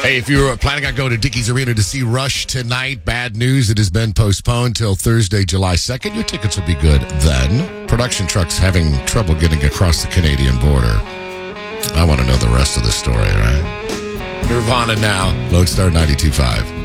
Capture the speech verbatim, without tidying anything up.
Hey, if you're planning on going to Dickies Arena to see Rush tonight, bad news. It has been postponed till Thursday, July second. Your tickets will be good then. Production trucks having trouble getting across the Canadian border. I want to know the rest of the story, right? Nirvana now. Lodestar ninety-two point five.